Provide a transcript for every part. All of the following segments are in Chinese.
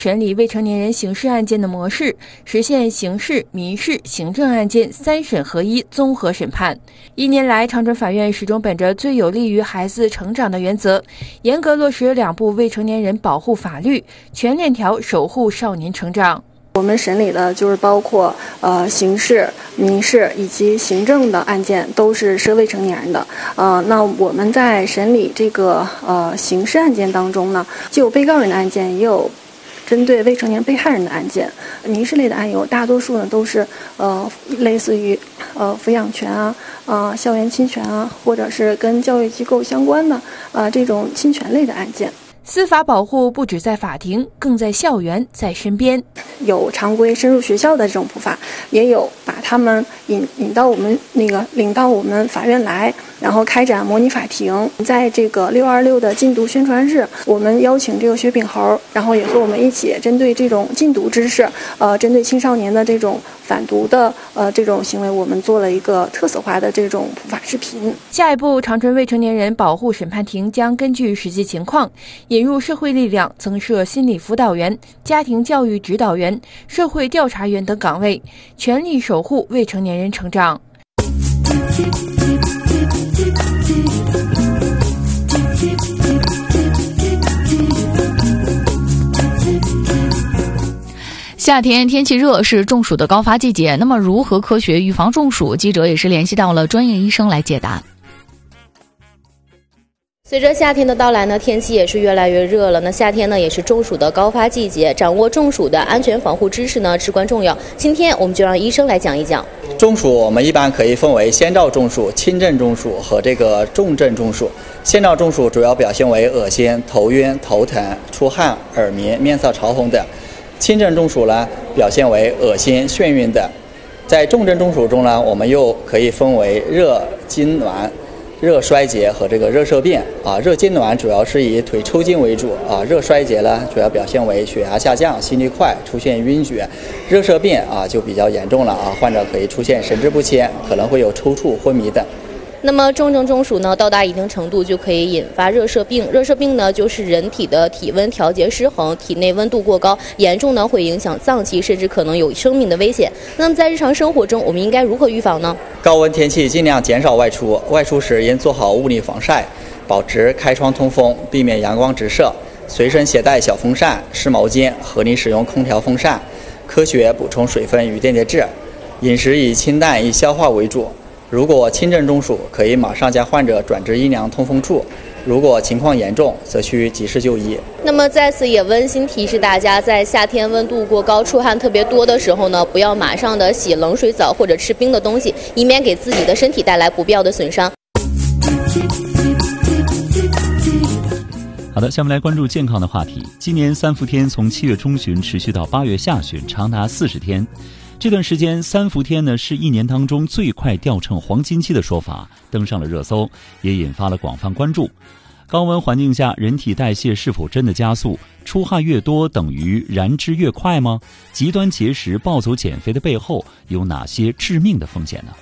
审理未成年人刑事案件的模式，实现刑事、民事、行政案件三审合一综合审判。1年来，长春法院始终本着最有利于孩子成长的原则，严格落实2部未成年人保护法律，全链条守护少年成长。 我们审理的就是包括刑事、民事以及行政的案件，都是涉未成年人的。那我们在审理这个刑事案件当中呢，既有被告人的案件，也有针对未成年被害人的案件。民事类的案由大多数呢都是类似于抚养权啊、校园侵权啊，或者是跟教育机构相关的这种侵权类的案件。 司法保护不只在法庭，更在校园，在身边。 有常规深入学校的这种普法，也有把他们领到我们法院来，然后开展模拟法庭。在这个626的禁毒宣传日，我们邀请这个薛炳猴，然后也和我们一起针对这种禁毒知识，针对青少年的这种反毒的这种行为，我们做了一个特色化的这种普法视频。 下一步，长春未成年人保护审判庭将根据实际情况，引入社会力量，增设心理辅导员、家庭教育指导员、社会调查员等岗位，全力守护未成年人成长。 夏天天气热，是中暑的高发季节。那么如何科学预防中暑？记者也是联系到了专业医生来解答。 随着夏天的到来呢，天气也是越来越热了。那夏天呢，也是中暑的高发季节，掌握中暑的安全防护知识呢，至关重要。今天我们就让医生来讲一讲。 中暑我们一般可以分为先兆中暑、轻症中暑和这个重症中暑。先兆中暑主要表现为恶心、头晕、头疼、出汗、耳鸣、面色潮红等。轻症中暑呢，表现为恶心、眩晕等。在重症中暑中呢，我们又可以分为热痉挛、热衰竭和这个热射病热痉挛主要是以腿抽筋为主热衰竭呢主要表现为血压下降、心率快、出现晕厥。热射病就比较严重了患者可以出现神志不清，可能会有抽搐、昏迷等。 那么重症中暑呢，到达一定程度就可以引发热射病。热射病呢，就是人体的体温调节失衡，体内温度过高，严重呢会影响脏器，甚至可能有生命的危险。那么在日常生活中，我们应该如何预防呢？ 高温天气尽量减少外出，外出时应做好物理防晒，保持开窗通风，避免阳光直射。随身携带小风扇、湿毛巾，合理使用空调风扇。科学补充水分与电解质。饮食以清淡易消化为主。如果轻症中暑，可以马上将患者转至阴凉通风处；如果情况严重，则需及时就医。 那么在此也温馨提示大家，在夏天温度过高、出汗特别多的时候呢，不要马上的洗冷水澡或者吃冰的东西，以免给自己的身体带来不必要的损伤。 好的，下面来关注健康的话题。今年3伏天从7月中旬持续到8月下旬，长达40天。这段时间3伏天呢是1年当中最快掉秤黄金期的说法登上了热搜，也引发了广泛关注。高温环境下人体代谢是否真的加速？出汗越多等于燃脂越快吗？极端节食暴走减肥的背后有哪些致命的风险呢？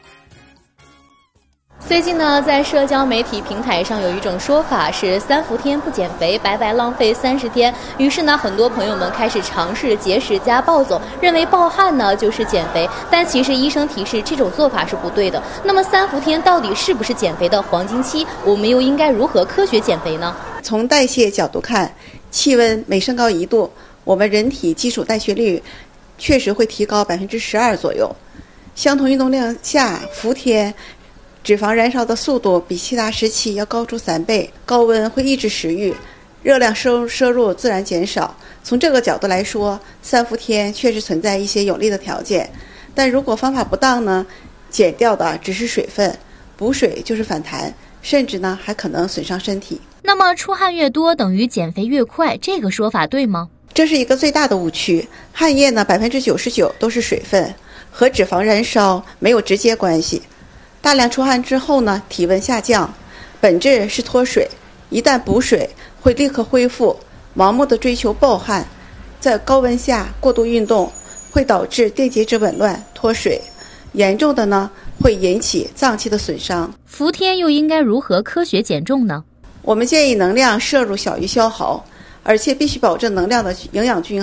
最近呢，在社交媒体平台上有一种说法是3伏天不减肥，白白浪费30天。于是呢，很多朋友们开始尝试节食加暴走，认为暴汗呢就是减肥。但其实医生提示这种做法是不对的。那么3伏天到底是不是减肥的黄金期？我们又应该如何科学减肥呢？ 从代谢角度看，气温每升高1度，我们人体基础代谢率确实会提高12%左右。相同运动量下，伏天脂肪燃烧的速度比其他时期要高出3倍，高温会抑制食欲，热量摄入自然减少。从这个角度来说，3伏天确实存在一些有利的条件，但如果方法不当呢，减掉的只是水分，补水就是反弹，甚至呢还可能损伤身体。 那么出汗越多等于减肥越快，这个说法对吗？ 这是一个最大的误区。汗液呢99%都是水分，和脂肪燃烧没有直接关系。大量出汗之后呢，体温下降，本质是脱水，一旦补水会立刻恢复。盲目的追求暴汗，在高温下过度运动会导致电解质紊乱脱水，严重的呢会引起脏器的损伤。 伏天又应该如何科学减重呢？ 我们建议能量摄入小于消耗， 而且必须保证能量的营养均衡。